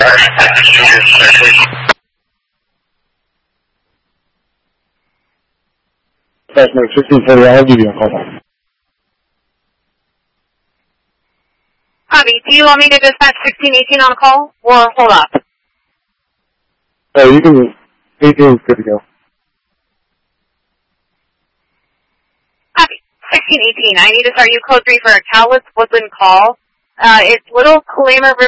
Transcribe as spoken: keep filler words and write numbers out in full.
Cessna sixteen forty, I'll give you a call back. Copy. Do you want me to dispatch sixteen eighteen on a call, or hold up? Oh, you can, eighteen is good to go. Copy. sixteen eighteen, I need to start you code three for a Cowlitz Woodland call. Uh, it's Little Kalama River.